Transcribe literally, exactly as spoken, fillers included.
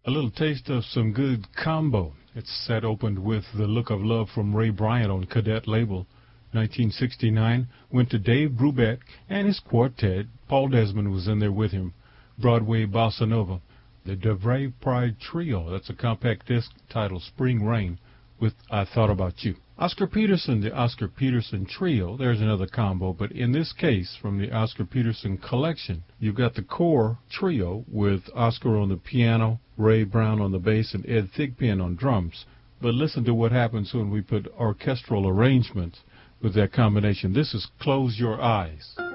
A little taste of some good combo. Its set opened with The Look of Love from Ray Bryant on Cadet label. nineteen sixty-nine went to Dave Brubeck and his quartet. Paul Desmond was in there with him. Broadway Bossa Nova. The DeVry Pride Trio, that's a compact disc titled Spring Rain, with I Thought About You. Oscar Peterson, the Oscar Peterson Trio, there's another combo, but in this case, from the Oscar Peterson collection, you've got the core trio with Oscar on the piano, Ray Brown on the bass, and Ed Thigpen on drums. But listen to what happens when we put orchestral arrangements with that combination. This is Close Your Eyes.